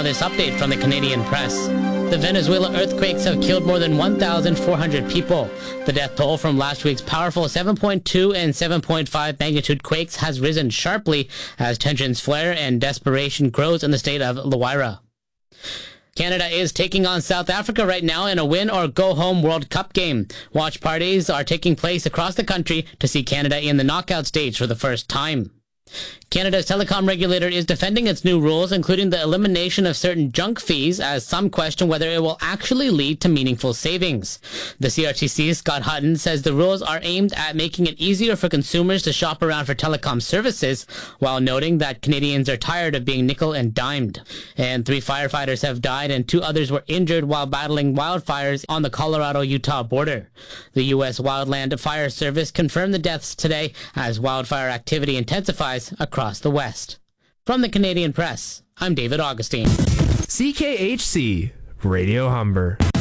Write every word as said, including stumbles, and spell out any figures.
now this update from the Canadian Press. The Venezuela earthquakes have killed more than one thousand four hundred people. The death toll from last week's powerful seven point two and seven point five magnitude quakes has risen sharply as tensions flare and desperation grows in the state of Luara. Canada is taking on South Africa right now in a win-or-go-home World Cup game. Watch parties are taking place across the country to see Canada in the knockout stage for the first time. Canada's telecom regulator is defending its new rules, including the elimination of certain junk fees, as some question whether it will actually lead to meaningful savings. The C R T C's Scott Hutton says the rules are aimed at making it easier for consumers to shop around for telecom services, while noting that Canadians are tired of being nickel and dimed. And three firefighters have died and two others were injured while battling wildfires on the Colorado-Utah border. The U S Wildland Fire Service confirmed the deaths today as wildfire activity intensifies across the West. From the Canadian Press, I'm David Augustine. C K H C Radio Humber.